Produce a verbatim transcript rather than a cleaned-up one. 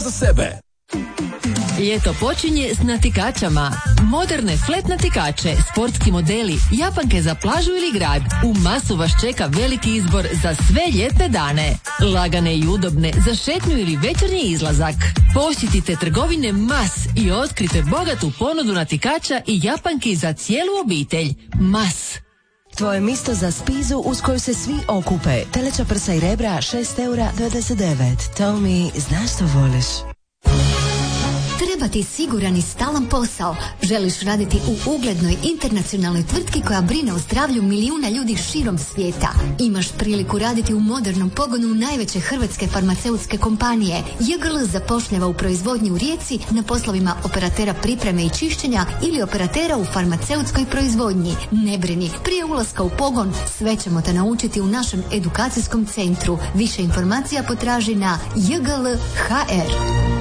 za sebe. Ljeto počinje s natikačama. Moderne flat natikače, sportski modeli, japanke za plažu ili grad. U Masu vas čeka veliki izbor za sve ljetne dane. Lagane i udobne za šetnju ili večernji izlazak. Posjetite trgovine Mas i otkrite bogatu ponudu natikača i japanki za cijelu obitelj. Mas. Tvoje misto za spizu uz koju se svi okupe. Teleća prsa i rebra šest eura dvadeset devet. Tommy, znaš što voliš? Treba ti siguran i stalan posao. Želiš raditi u uglednoj internacionalnoj tvrtki koja brine o zdravlju milijuna ljudi širom svijeta. Imaš priliku raditi u modernom pogonu najveće hrvatske farmaceutske kompanije. J G L zapošljava u proizvodnji u Rijeci na poslovima operatera pripreme i čišćenja ili operatera u farmaceutskoj proizvodnji. Ne brini, prije ulaska u pogon sve ćemo te naučiti u našem edukacijskom centru. Više informacija potraži na j g l h r.